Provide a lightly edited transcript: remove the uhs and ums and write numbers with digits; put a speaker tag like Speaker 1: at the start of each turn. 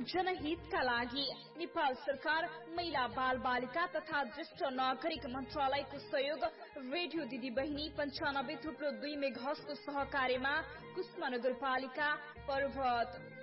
Speaker 1: जनहितका लागि नेपाल सरकार महिला बाल बालिका तथा ज्येष्ठ नागरिक मन्त्रालयको सहयोग रेडियो दिदी बहिनी 95.2 मेगाहर्जको सहकार्यमा कुस्मा नगरपालिका पर्वत